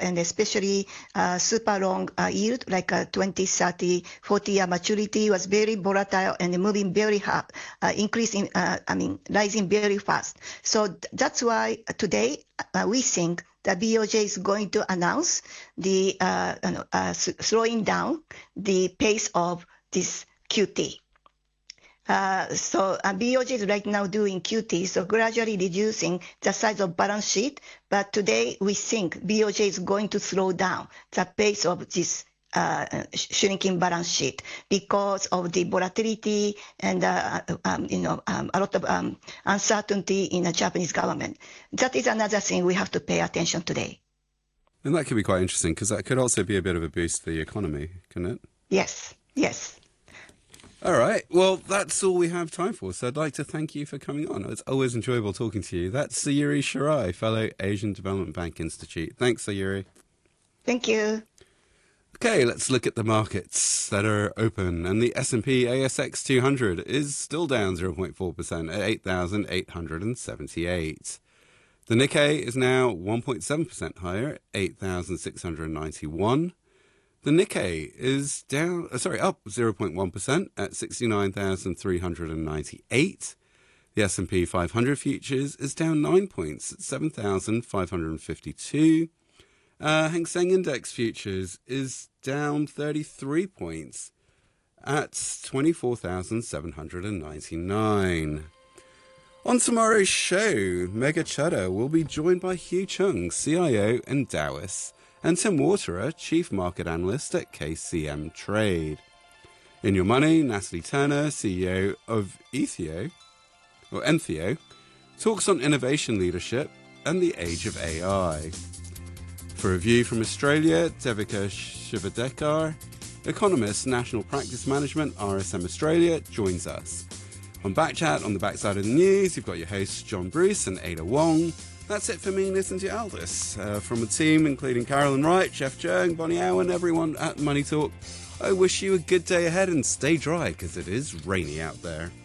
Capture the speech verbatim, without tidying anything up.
and especially uh, super long uh, yield, like a twenty, thirty, forty year maturity was very volatile and moving very hard, uh, increasing, uh, I mean, rising very fast. So th- that's why today uh, we think the B O J is going to announce the uh, you know, uh, s- slowing down the pace of this Q T. Uh, so uh, B O J is right now doing Q T, so gradually reducing the size of balance sheet. But today we think B O J is going to slow down the pace of this uh, shrinking balance sheet because of the volatility and uh, um, you know um, a lot of um, uncertainty in the Japanese government. That is another thing we have to pay attention today. And that could be quite interesting because that could also be a bit of a boost for the economy, couldn't it? Yes, yes. All right. Well, that's all we have time for. So I'd like to thank you for coming on. It's always enjoyable talking to you. That's Sayuri Shirai, Fellow Asian Development Bank Institute. Thanks, Sayuri. Thank you. Okay, let's look at the markets that are open. And the S and P A S X two hundred is still down zero point four percent at eight thousand eight hundred seventy-eight. The Nikkei is now one point seven percent higher at eight thousand six hundred ninety-one. The Nikkei is down, uh, sorry, up zero point one percent at sixty-nine thousand three hundred ninety-eight. The S and P five hundred futures is down nine points at seven thousand five hundred fifty-two. Uh, Hang Seng Index futures is down thirty-three points at twenty-four thousand seven hundred ninety-nine. On tomorrow's show, Mega Chudda will be joined by Hugh Chung, C I O and Dowis, and Tim Waterer, Chief Market Analyst at K C M Trade. In Your Money, Natalie Turner, C E O of Ethio, or Entheo, talks on innovation leadership and the age of A I. For a view from Australia, Devika Shivadekar, economist, National Practice Management, R S M Australia, joins us. On Backchat, on the backside of the news, you've got your hosts John Bruce and Ada Wong. That's it for me, listen to Aldous. Uh, from a team including Carolyn Wright, Jeff Jung, Bonnie Owen, everyone at Money Talk, I wish you a good day ahead and stay dry because it is rainy out there.